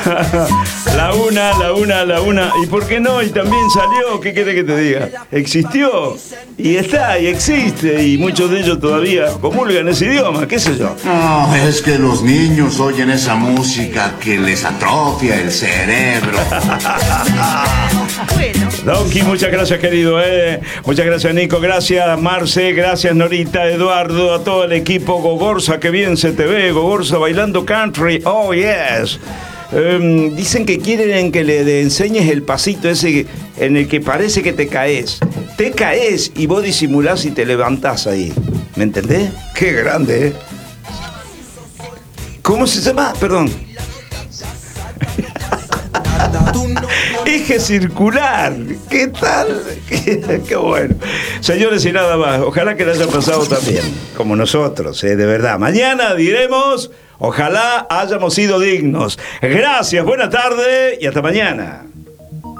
La una. ¿Y por qué no? Y también salió, ¿qué querés que te diga? Existió, y está, y existe, y muchos de ellos todavía comulgan ese idioma, qué sé yo. No, es que los niños oyen esa música que les atrofia el cerebro. Donkey, muchas gracias, querido, Muchas gracias, Nico, gracias, Marce, gracias, Norita, Eduardo, a todo el equipo. Gogorza, que bien se te ve, Gogorza bailando country, oh yes. Dicen que quieren que le enseñes el pasito ese en el que parece que te caes. Te caes y vos disimulás y te levantás ahí. ¿Me entendés? Qué grande, ¿Cómo se llama? Perdón. Eje circular. ¿Qué tal? Qué bueno. Señores, y nada más. Ojalá que le hayan pasado también, como nosotros, de verdad. Mañana diremos, ojalá hayamos sido dignos. Gracias, buena tarde y hasta mañana.